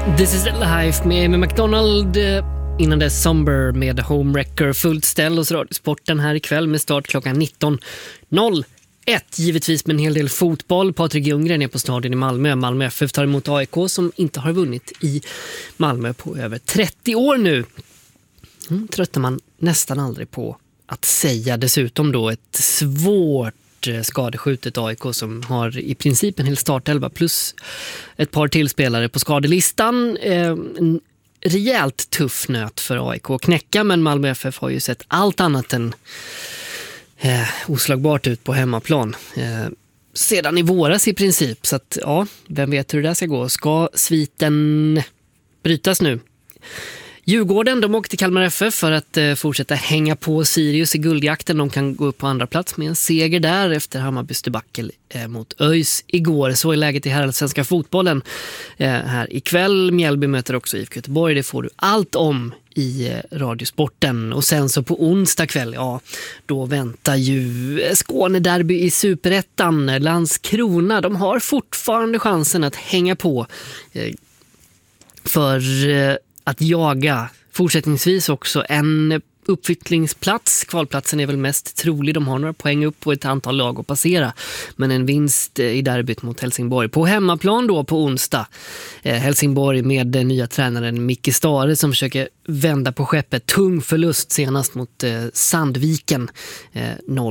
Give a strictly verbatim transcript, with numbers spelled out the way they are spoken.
This is Life med Amy McDonald. Innan det Somber med Homewrecker. Fullt ställ hos Radiosporten här ikväll med start klockan nitton noll ett. Givetvis med en hel del fotboll. Patrik Ljunggren är på stadion i Malmö. Malmö F F tar emot A I K som inte har vunnit i Malmö på över trettio år nu. Mm, tröttar man nästan aldrig på att säga. Dessutom då ett svårt skadeskjutet A I K som har i princip en hel startelva plus ett par tillspelare på skadelistan. Eh, en rejält tuff nöt för A I K att knäcka, men Malmö F F har ju sett allt annat än eh, oslagbart ut på hemmaplan. Eh, sedan i våras i princip, så att ja, vem vet hur det där ska gå. Ska sviten brytas nu? Djurgården, de åkte till Kalmar F F för att eh, fortsätta hänga på Sirius i guldjakten. De kan gå upp på andra plats med en seger där efter Hammarbys debacle eh, mot ÖIS igår. Så är läget i herrallsvenska fotbollen eh, här ikväll. Mjällby möter också I F K Göteborg. Det får du allt om i eh, Radiosporten. Och sen så på onsdag kväll, ja, då väntar ju Skånederby i Superettan. Landskrona, de har fortfarande chansen att hänga på eh, för eh, att jaga fortsättningsvis också en uppflyttningsplats. Kvalplatsen är väl mest trolig. De har några poäng upp på ett antal lag att passera. Men en vinst i derbyt mot Helsingborg. På hemmaplan då på onsdag. Eh, Helsingborg med den nya tränaren Micke Stare som försöker vända på skeppet. Tung förlust senast mot eh, Sandviken. Eh, noll